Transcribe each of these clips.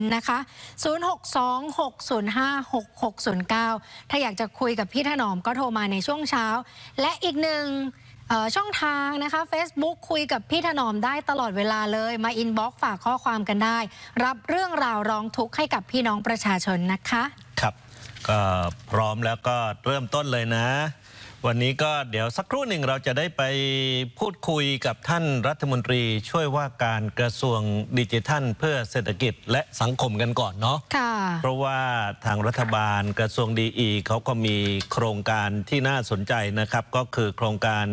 นะคะ0626056609ถ้าอยากจะคุยกับพี่ถนอมก็โทรมาในช่วงเช้าและอีกหนึ่งช่องทางนะคะ Facebook คุยกับพี่ถนอมได้ตลอดเวลาเลยมาอินบ็อกซ์ฝากข้อความกันได้รับเรื่องราวร้องทุกข์ให้กับพี่น้องประชาชนนะคะครับก็พร้อมแล้วก็เริ่มต้นเลยนะวันนี้ก็เดี๋ยวสักครู่หนึ่งเราจะได้ไปพูดคุยกับท่านรัฐมนตรีช่วยว่าการกระทรวงดิจิทัลเพื่อเศรษฐกิจและสังคมกันก่อนเนาะเพราะว่าทางรัฐบาลกระทรวงดีเขาก็มีโครงการที่น่าสนใจนะครับก็คือโครงการ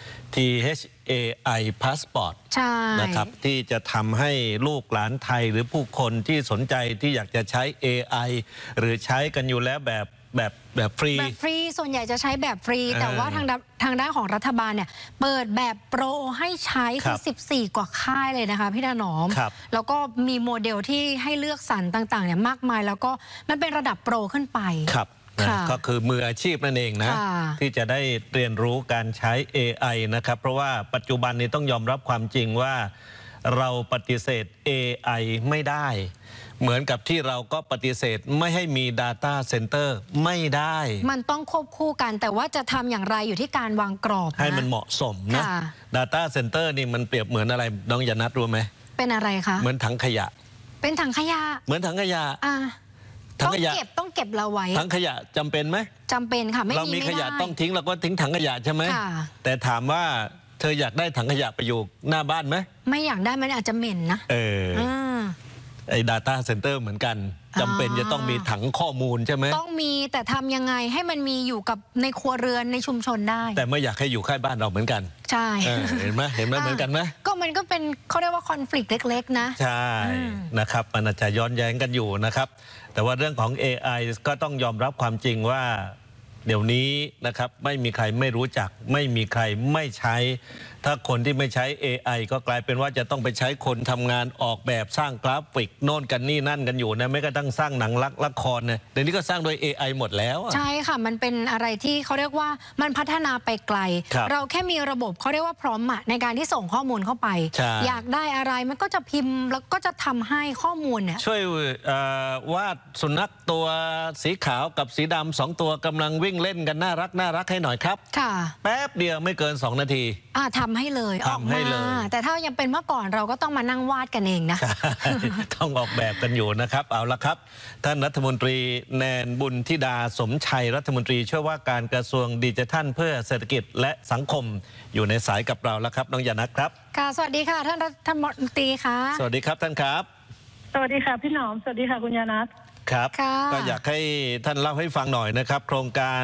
THAI Passport นะครับที่จะทำให้ลูกหลานไทยหรือผู้คนที่สนใจที่อยากจะใช้ AI หรือใช้กันอยู่แล้วแบบฟรีส่วนใหญ่จะใช้แบบฟรีแต่ว่าทางด้านของรัฐบาลเนี่ยเปิดแบบโปรให้ใช้คือ14 กว่าค่ายเลยนะคะพี่ถนอมแล้วก็มีโมเดลที่ให้เลือกสรรต่างๆเนี่ยมากมายแล้วก็มันเป็นระดับโปรขึ้นไปก็คือมืออาชีพนั่นเองนะที่จะได้เรียนรู้การใช้ AI นะครับเพราะว่าปัจจุบันนี้ต้องยอมรับความจริงว่าเราปฏิเสธ AI ไม่ได้เหมือนกับที่เราก็ปฏิเสธไม่ให้มี Data Center ไม่ได้มันต้องควบคู่กันแต่ว่าจะทำอย่างไรอยู่ที่การวางกรอบให้มันเหมาะสมนะ Data Center นี่มันเปรียบเหมือนอะไรน้องยานัทรู้ไหมเป็นอะไรคะเหมือนถังขยะเป็นถังขยะเหมือนถังขยะต้องเก็บเราไว้ถังขยะจำเป็นไหมจำเป็นค่ะเรามีขยะต้องทิ้งเราก็ทิ้งถังขยะใช่ไหมแต่ถามว่าเธออยากได้ถังขยะไปอยู่หน้าบ้านไหมไม่อยากได้มันอาจจะเหม็นนะไอ้ Data Center เหมือนกันจำเป็นจะต้องมีถังข้อมูลใช่ไหมต้องมีแต่ทำยังไงให้มันมีอยู่กับในครัวเรือนในชุมชนได้แต่ไม่อยากให้อยู่ใกล้บ้านเราเหมือนกันใช่เห็นไหมเหมือนกันไหมก็มันก็เป็นเขาเรียกว่าคอนฟ lict เล็กๆนะใช่นะครับมันอาจจะย้อนแย้งกันอยู่นะครับแต่ว่าเรื่องของ AI ก็ต้องยอมรับความจริงว่าเดี๋ยวนี้นะครับไม่มีใครไม่รู้จักไม่มีใครไม่ใช้ถ้าคนที่ไม่ใช้ AI ก็กลายเป็นว่าจะต้องไปใช้คนทำงานออกแบบสร้างกราฟิกโน่นกันนี่นั่นกันอยู่นะไม่กระทั่งสร้างหนังละครเนี่ยเดี๋ยวนี้ก็สร้างโดย AI หมดแล้วใช่ค่ะมันเป็นอะไรที่เขาเรียกว่ามันพัฒนาไปไกลเราแค่มีระบบเขาเรียกว่าพร้อมในการที่ส่งข้อมูลเข้าไปอยากได้อะไรมันก็จะพิมพ์แล้วก็จะทำให้ข้อมูลเนี่ยช่วยวาดสุนัขตัวสีขาวกับสีดำ2 ตัวกำลังวิ่งเล่นกันน่ารักให้หน่อยครับแป๊บเดียวไม่เกิน2 นาทีทำให้เลยออกมาแต่ถ้ายังเป็นเมื่อก่อนเราก็ต้องมานั่งวาดกันเองนะต้องออกแบบกันอยู่นะครับเอาละครับท่านรัฐมนตรีแนนบุญธิดาสมชัยรัฐมนตรีช่วยว่าการกระทรวงดิจิทัลเพื่อเศรษฐกิจและสังคมอยู่ในสายกับเราแล้วครับน้องยานัทครับค่ะสวัสดีค่ะท่านรัฐมนตรีค่ะสวัสดีครับท่านครับสวัสดีค่ะพี่หนอมสวัสดีค่ะคุณยานัทครับก็อยากให้ท่านเล่าให้ฟังหน่อยนะครับโครงการ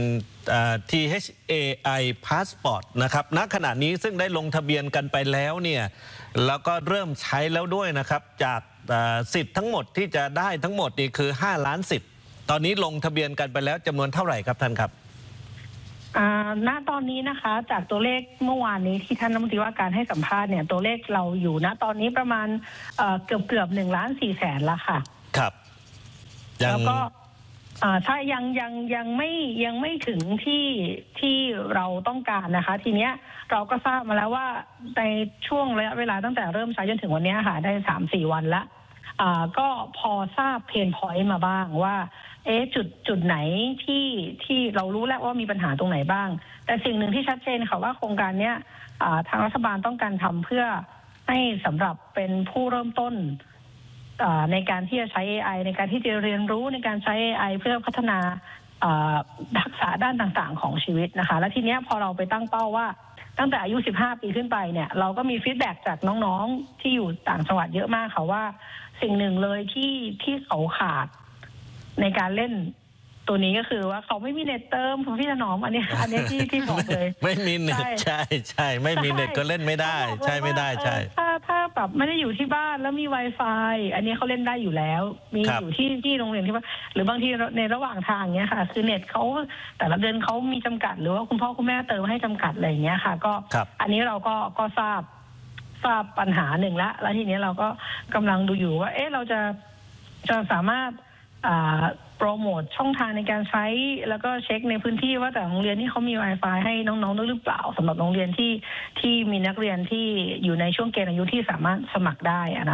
THAI Passport นะครับณขณะนี้ซึ่งได้ลงทะเบียนกันไปแล้วเนี่ยแล้วก็เริ่มใช้แล้วด้วยนะครับจากสิทธิ์ทั้งหมดที่จะได้ทั้งหมดนี่คือ5 ล้านสิทธิ์ตอนนี้ลงทะเบียนกันไปแล้วจำนวนเท่าไหร่ครับท่านครับณตอนนี้นะคะจากตัวเลขเมื่อวานนี้ที่ท่านรัฐมนตรีว่าการให้สัมภาษณ์เนี่ยตัวเลขเราอยู่ณตอนนี้ประมาณเกือบ1.4 ล้านแล้วค่ะครับแล้วก็ถ้ายังไม่ถึงที่เราต้องการนะคะทีเนี้ยเราก็ทราบมาแล้วว่าในช่วงระยะเวลาตั้งแต่เริ่มใช้จนถึงวันนี้ค่ะได้3-4 วันละก็พอทราบเพนพอยต์มาบ้างว่าจุดไหนที่เรารู้แล้วว่ามีปัญหาตรงไหนบ้างแต่สิ่งหนึ่งที่ชัดเจนค่ะว่าโครงการเนี้ยทางรัฐบาลต้องการทำเพื่อให้สำหรับเป็นผู้เริ่มต้นในการที่จะใช้ AI ในการที่จะเรียนรู้ในการใช้ AI เพื่อพัฒนาทักษะด้านต่างๆของชีวิตนะคะและทีเนี้ยพอเราไปตั้งเป้าว่าตั้งแต่อายุ15 ปีขึ้นไปเนี่ยเราก็มีฟีดแบ็กจากน้องๆที่อยู่ต่างจังหวัดเยอะมากค่ะว่าสิ่งหนึ่งเลยที่เขาขาดในการเล่นตัวนี้ก็คือว่าเขาไม่มีเน็ตเติมพี่ถนอมอันนี้ที่บอกเลยไม่มีเน็ตใช่ไม่มีเน็ตก็เล่นไม่ได้ใช่ไม่ได้ใช่ถ้าแบบไม่ได้อยู่ที่บ้านแล้วมี Wi-Fi อันนี้เขาเล่นได้อยู่แล้วมีอยู่ที่โรงเรียนที่ว่าหรือบางทีในระหว่างทางเนี้ยค่ะคือเน็ตเขาแต่ละเดือนเขามีจำกัดหรือว่าคุณพ่อคุณแม่เติมให้จำกัดอะไรอย่างเงี้ยค่ะก็อันนี้เราก็ทราบปัญหาหนึ่งแล้วทีนี้เราก็กำลังดูอยู่ว่าเราจะสามารถโปรโมทช่องทางในการใช้แล้วก็เช็คในพื้นที่ว่าแต่โรงเรียนที่เขามี Wi-Fi ให้น้องๆด้วยหรือเปล่าสำหรับโรงเรียนที่มีนักเรียนที่อยู่ในช่วงเกณฑ์อายุที่สามารถสมัครได้นะ